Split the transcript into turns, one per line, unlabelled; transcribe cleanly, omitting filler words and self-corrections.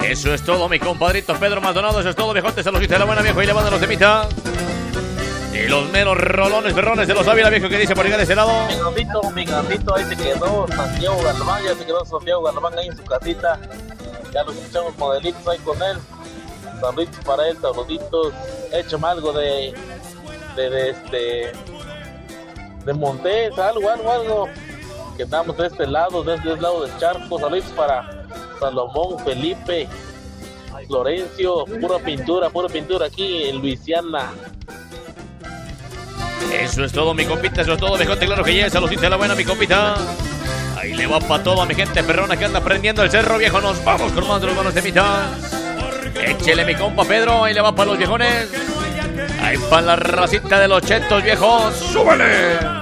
Eso es todo, mi compadrito Pedro Maldonado. Eso es todo, viejote. Se los dice la buena, viejo. Y le van a los temitas. Y los menos rolones, berrones de los Ávila, viejo, que dice por llegar de ese lado.
Mi gordito, ahí se quedó Santiago Galván, ya se quedó Santiago Galván ahí en su casita. Ya los escuchamos modelitos ahí con él. Saluditos para él, saluditos. Échame algo de Montes, algo. Que estamos de este lado del charco. Saluditos para Salomón, Felipe, Florencio, pura pintura aquí en Luisiana.
Eso es todo, mi compita, eso es todo, viejote, claro que ya, saludita a la buena, mi compita. Ahí le va para toda mi gente perrona que anda prendiendo el cerro, viejo. Nos vamos con más de los buenos temitas. Échele, mi compa Pedro, ahí le va para los viejones. Ahí para la racita de los chetos, viejos. ¡Súbele!